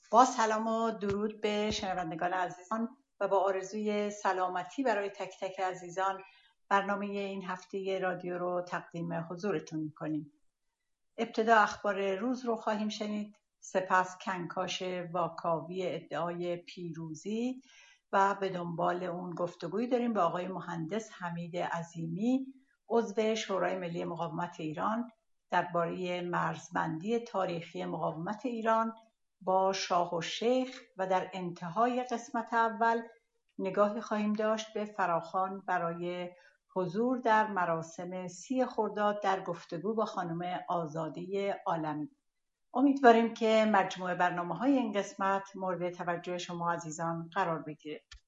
با سلام و درود به شنوندگان عزیزان و با آرزوی سلامتی برای تک تک عزیزان برنامه این هفته رادیو رو تقدیم حضورتون می‌کنیم. ابتدا اخبار روز رو خواهیم شنید، سپس کنکاش واکاوی ادعای پیروزی و به دنبال اون گفتگویی داریم با آقای مهندس حمید عظیمی، عضو شورای ملی مقاومت ایران، درباره مرزبندی تاریخی مقاومت ایران با شاه و شیخ و در انتهای قسمت اول نگاهی خواهیم داشت به فراخوان برای حضور در مراسم 30 خرداد در گفتگو با خانم آزاده عالمی. امیدواریم که مجموع برنامه‌های این قسمت مورد توجه شما عزیزان قرار بگیره.